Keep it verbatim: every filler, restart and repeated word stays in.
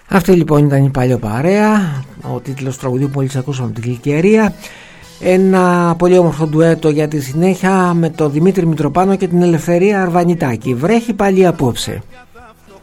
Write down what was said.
Αυτή λοιπόν ήταν η Παλιοπαρέα, ο τίτλος του τραγουδιού που μόλις ακούσαμε από την Κιλκιερία. Ένα πολύ όμορφο ντουέτο για τη συνέχεια με τον Δημήτρη Μητροπάνο και την Ελευθερία Αρβανιτάκη. Βρέχει πάλι απόψε.